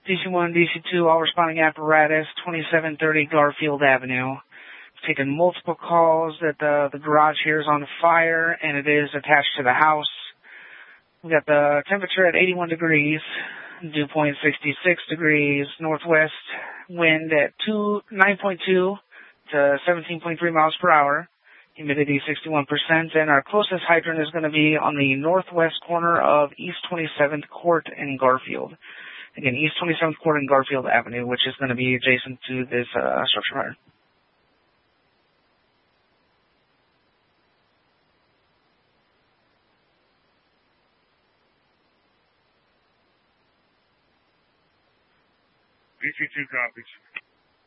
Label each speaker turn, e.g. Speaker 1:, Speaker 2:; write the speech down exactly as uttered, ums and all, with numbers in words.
Speaker 1: D C one, D C two, all responding apparatus, twenty-seven thirty Garfield Avenue. We've taken multiple calls that the, the garage here is on fire, and it is attached to the house. We got the temperature at eighty-one degrees, dew point sixty-six degrees, northwest wind at two, nine point two to seventeen point three miles per hour, humidity sixty-one percent, and our closest hydrant is going to be on the northwest corner of East twenty-seventh Court in Garfield. Again, East twenty-seventh Court and Garfield Avenue, which is going to be adjacent to this uh, structure fire.
Speaker 2: D C two copies.